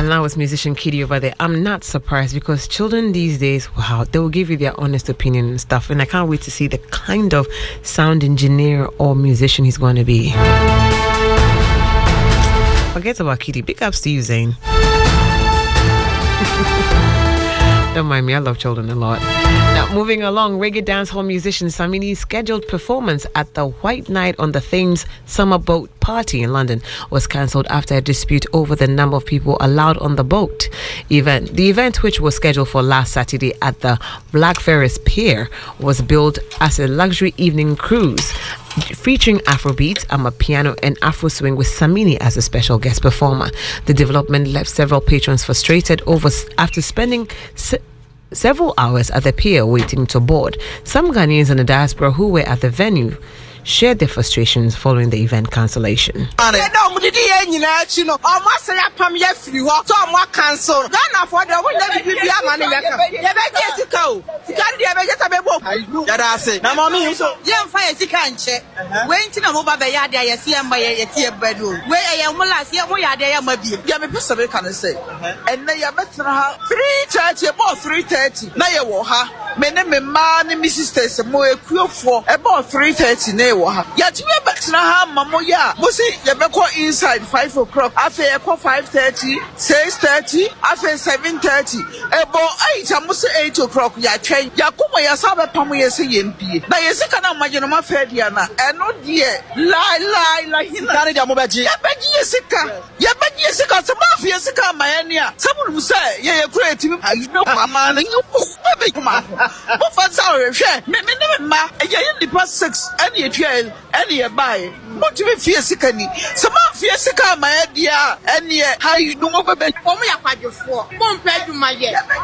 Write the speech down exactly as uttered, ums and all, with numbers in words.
And that was musician Kitty over there. I'm not surprised because children these days, wow, they will give you their honest opinion and stuff. And I can't wait to see the kind of sound engineer or musician he's going to be. Forget about Kitty. Big ups to you, Zane. Don't mind me, I love children a lot. Now, moving along, reggae dancehall musician Samini's scheduled performance at the White Night on the Thames Summer Boat Party in London was cancelled after a dispute over the number of people allowed on the boat. Event. The event, which was scheduled for last Saturday at the Blackfriars Pier, was billed as a luxury evening cruise featuring Afrobeat, Amapiano, and Afro Swing with Samini as a special guest performer. The development left several patrons frustrated over after spending se- several hours at the pier waiting to board. Some Ghanaians in the diaspora who were at the venue shared their frustrations following the event cancellation. Yet you better have Mamoya. Musi, you be inside five o'clock. After five thirty, six thirty, after seven thirty. Ebo eight, I must say eight o'clock. Ya train. Ya kuma ya sabe pamu ya se yempi. Na yesi kana majeno ma fediana. Eno die. Lie lie lie hina. Kani dia mo beji. Ya beji yesika. Ya beji yesika. Sama fi yesika mayania. Sabu musa ye ye create me. You know mama na you be kuma. Mo fa sa re hwe. Me me ne ma. Ya ye the past six. Any any a buy. What do you fear sickening? Some of fear sicker, my dear, and yet how you do over bed for me. I find you for one bed to my yet.